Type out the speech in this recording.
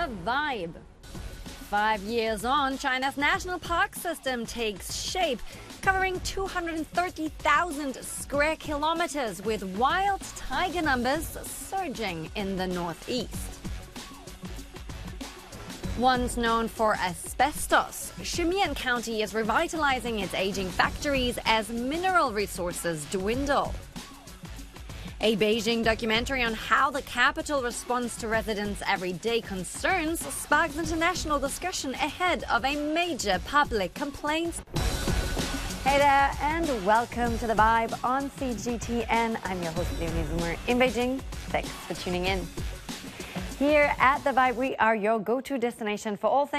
The Vibe. 5 years on, China's national park system takes shape, covering 230,000 square kilometers, with wild tiger numbers surging in the northeast. Once known for asbestos, Shimian County is revitalizing its aging factories as mineral resources dwindle. A Beijing documentary on how the capital responds to residents' everyday concerns sparks international discussion ahead of a major public complaint. Hey there, and welcome to The Vibe on CGTN. I'm your host, Leonie Zoomer in Beijing. Thanks for tuning in. Here at The Vibe, we are your go-to destination for all things